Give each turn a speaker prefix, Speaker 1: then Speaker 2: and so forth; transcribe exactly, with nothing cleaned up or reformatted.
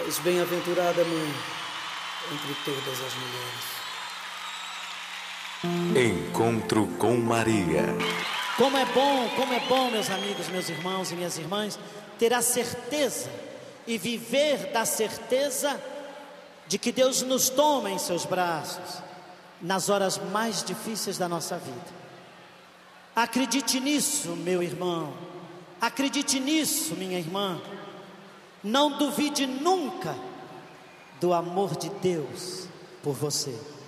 Speaker 1: És bem-aventurada, mãe, entre todas as mulheres.
Speaker 2: Encontro com Maria.
Speaker 3: Como é bom, como é bom, meus amigos, meus irmãos e minhas irmãs, ter a certeza e viver da certeza de que Deus nos toma em seus braços nas horas mais difíceis da nossa vida. Acredite nisso, meu irmão. Acredite nisso, minha irmã. Não duvide nunca do amor de Deus por você.